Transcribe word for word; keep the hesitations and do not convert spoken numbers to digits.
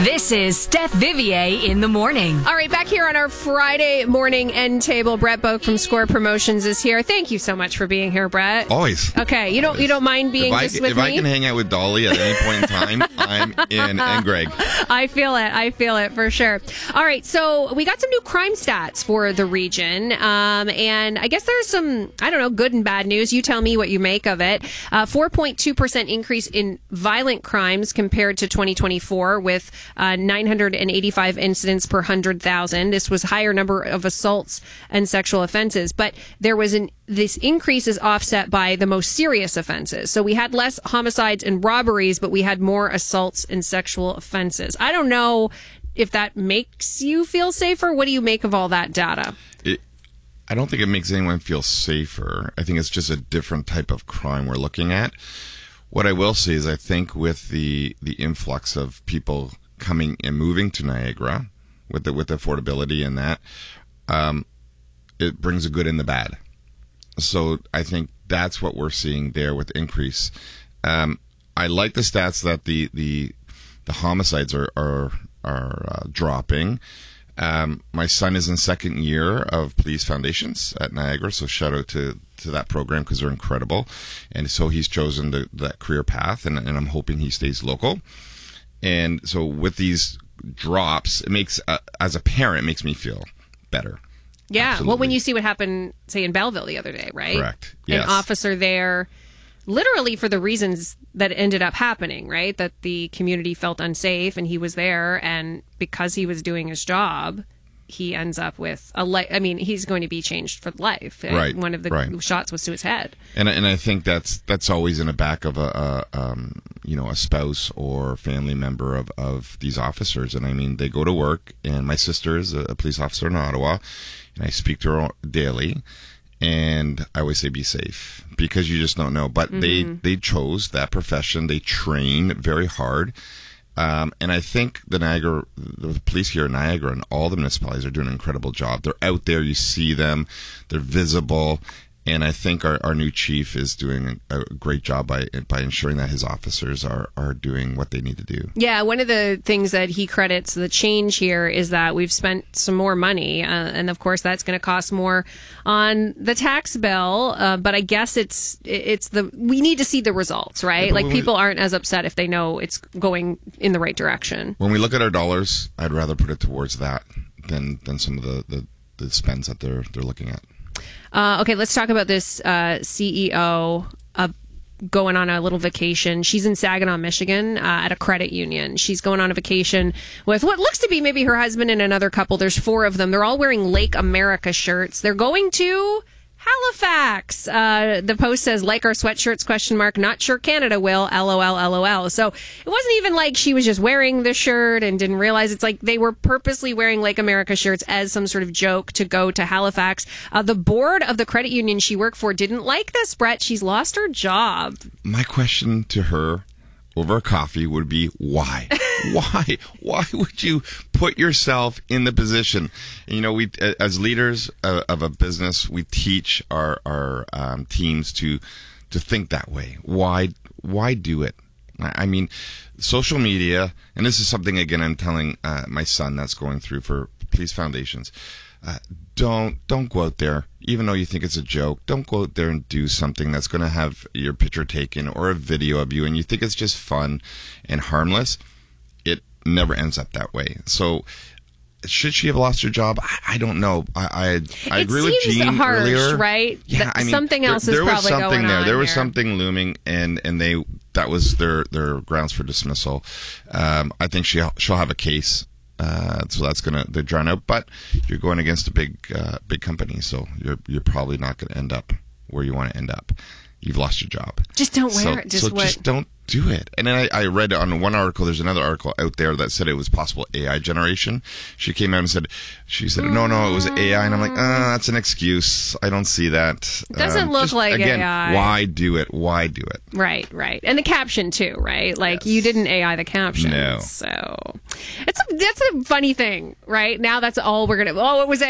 This is Steph Vivier in the morning. All right, back here on our Friday morning end table, Brett Boak from Score Promotions is here. Thank you so much for being here, Brett. Always. Okay, you don't you don't mind being if I, just with if me? If I can hang out with Dolly at any point in time, I'm in, and Greg. I feel it. I feel it for sure. All right, so we got some new crime stats for the region, um, and I guess there's some, I don't know, good and bad news. You tell me what you make of it. Uh, four point two percent increase in violent crimes compared to twenty twenty-four with uh, nine hundred eighty-five incidents per one hundred thousand. This was higher number of assaults and sexual offenses, but there was an this increase is offset by the most serious offenses. So we had less homicides and robberies, but we had more assaults and sexual offenses. I don't know if that makes you feel safer. What do you make of all that data? It, I don't think it makes anyone feel safer. I think it's just a different type of crime we're looking at. What I will say is I think with the, the influx of people coming and moving to Niagara, with the, with the affordability and that, um, it brings the good and the bad. So I think that's what we're seeing there with the increase. Um, I like the stats that the the, the homicides are are, are uh, dropping. Um, my son is in second year of Police Foundations at Niagara, so shout out to, to that program because they're incredible. And so he's chosen the, that career path, and, and I'm hoping he stays local. And so with these drops, it makes, uh, as a parent, it makes me feel better. Yeah. Absolutely. Well, when you see what happened, say, in Belleville the other day, right? Correct. Yes. An officer there, literally for the reasons that ended up happening, right? That the community felt unsafe and he was there. And because he was doing his job, he ends up with a life. I mean, he's going to be changed for life. Right. One of the right. shots was to his head. And and I think that's that's always in the back of a, a um, you know, a spouse or family member of, of these officers. And I mean, they go to work, and my sister is a police officer in Ottawa, and I speak to her daily. And I always say, be safe, because you just don't know. But mm-hmm. they, they chose that profession. They train very hard. Um, and I think the Niagara, the police here in Niagara and all the municipalities are doing an incredible job. They're out there. You see them. They're visible. And I think our, our new chief is doing a, a great job by by ensuring that his officers are, are doing what they need to do. Yeah, one of the things that he credits the change here is that we've spent some more money. Uh, and, of course, that's going to cost more on the tax bill. Uh, but I guess it's it's the we need to see the results, right? Yeah, like, people we, aren't as upset if they know it's going in the right direction. When we look at our dollars, I'd rather put it towards that than, than some of the, the, the spends that they're they're looking at. Uh, okay, let's talk about this uh, C E O uh, going on a little vacation. She's in Saginaw, Michigan, uh, at a credit union. She's going on a vacation with what looks to be maybe her husband and another couple. There's four of them. They're all wearing Lake America shirts. They're going to Halifax. Uh, the Post says, like our sweatshirts, question mark, not sure Canada will, LOL, LOL. So it wasn't even like she was just wearing the shirt and didn't realize. It's like they were purposely wearing Lake America shirts as some sort of joke to go to Halifax. Uh, the board of the credit union she worked for didn't like this, Brett. She's lost her job. My question to her over a coffee would be, why? Why? Why would you put yourself in the position? You know, we, as leaders of a business, we teach our, our um, teams to, to think that way. Why, why do it? I mean, social media, and this is something, again, I'm telling uh, my son that's going through for Police Foundations. Uh, don't don't go out there, even though you think it's a joke. Don't go out there and do something that's going to have your picture taken or a video of you, and you think it's just fun and harmless. It never ends up that way. So, should she have lost her job? I, I don't know. I I, I agree with Jean harsh, earlier. Right? Yeah, Th- I mean, something else there, is there probably was something going there. on There was here. something looming, and and they that was their their grounds for dismissal. Um, I think she she'll have a case. Uh, so that's gonna they're drawn out, but you're going against a big uh, big company, so you're you're probably not going to end up where you want to end up. You've lost your job. Just don't wear so, it. Just so what? just don't do it. And then I, I read on one article, there's another article out there that said it was possible A I generation. She came out and said, she said, no, no, it was A I. And I'm like, ah, that's an excuse. I don't see that. It doesn't um, look just, like again, A I. Why do it? Why do it? Right, right. And the caption too, right? Like, Yes. you didn't A I the caption. No. So it's a, that's a funny thing, right? Now that's all we're going to, oh, it was